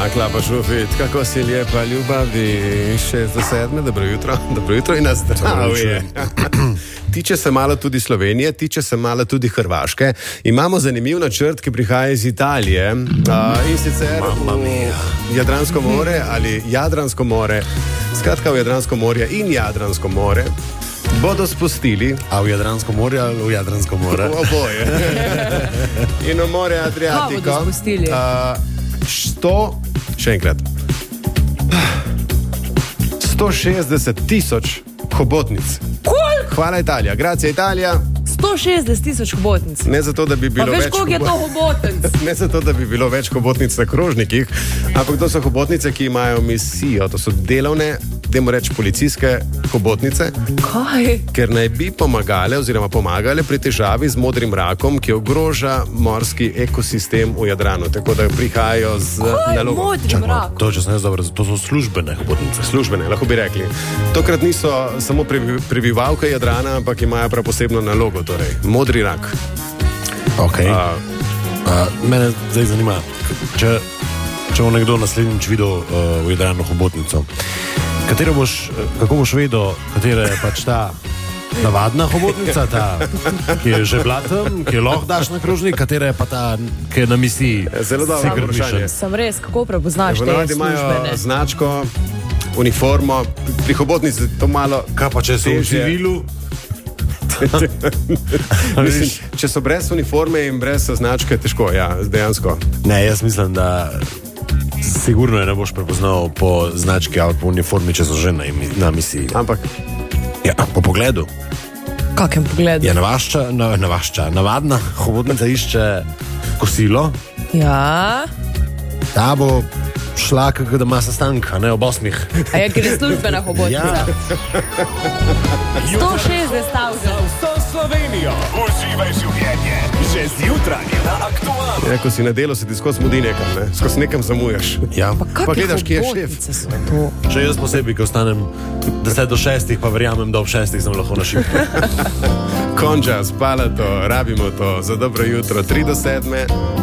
klapa šufit, kako si lijepa ljubavi, 6 do 7, dobro jutro in na zdravje. Tiče se malo tudi Slovenije, tiče se malo tudi Hrvaške. Imamo zanimiv načrt, ki prihaja iz Italije in sicer v Jadransko more ali Jadransko more, skratka v Jadransko morje in Jadransko more bodo spustili. A v Jadransko morje ali v Jadransko more? V oboje. In v more Adriatiko. Kaj bodo spustili? Še enkrat. 160 tisoč hobotnic. Koliko? Hvala Italija, grazie Italija. 160 tisoč hobotnic. Ne zato, da bi bilo pa veš, koliko je to hobotnic? Ne zato, da bi bilo več hobotnic na krožnikih, ampak to so hobotnice, ki imajo misijo. To so delovne, dajmo reči policijske hobotnice. Kaj? Ker naj bi pomagale pri težavi z modrim rakom, ki ogroža morski ekosistem v Jadranu. Tako da prihajajo z nalogo. Modrim rakom? To so službene hobotnice. Službene, lahko bi rekli. Tokrat niso samo prebivalke Jadrana, ampak imajo prav posebno nalogo, torej modri rak. Ok. Mene zdaj zanima, če bo nekdo naslednjič videl v Jadranu hobotnico, kako boš vedel, katera je pač ta navadna hobotnica, ta, ki je že bila tam, ki je lahko daš na krožnik, katera je pa ta, ki je na misiji. Zelo dobro vprašanje. Sem res, kako prepoznaš te službene? Imajo značko, uniformo, pri hobotnici to malo. Kaj pa če so v civilu? Mislim, če so brez uniforme in brez značke, težko, ja, dejansko. Ne, jaz mislim, da sigurno je ne boš prepoznal po znački ali po uniformi, če so že na misiji. Ampak? Ja, po pogledu. Kakem pogledu? Ja, navadna hobotnica išče kosilo. Ja. Ta bo šla, kako da ima sestanka, ne, ob 8. A je, ker je službena hobotnica. 160 stavžev. Vso Slovenijo. Uživaj življenje. Že zjutraj na Aktualnem. Ja, ko si na delu, se ti skozi mudi nekam, ne? Skozi nekam zamujaš. Ja. Pa gledaš, kje je šef. Še jaz posebej, ko ostanem 10 do 6, pa verjamem, da ob 6 sem lahko na šifru. Konča, spala to, rabimo to, za dobro jutro, 3 do 7.